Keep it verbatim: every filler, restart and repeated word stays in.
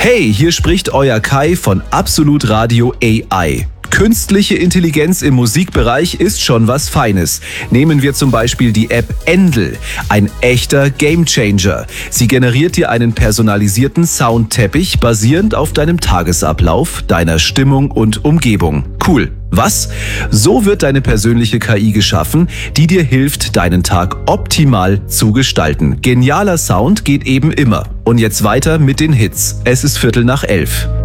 Hey, hier spricht euer Kai von Absolut Radio A I. Künstliche Intelligenz im Musikbereich ist schon was Feines. Nehmen wir zum Beispiel die App Endel, ein echter Gamechanger. Sie generiert dir einen personalisierten Soundteppich basierend auf deinem Tagesablauf, deiner Stimmung und Umgebung. Cool. Was? So wird deine persönliche K I geschaffen, die dir hilft, deinen Tag optimal zu gestalten. Genialer Sound geht eben immer. Und jetzt weiter mit den Hits. Es ist Viertel nach elf.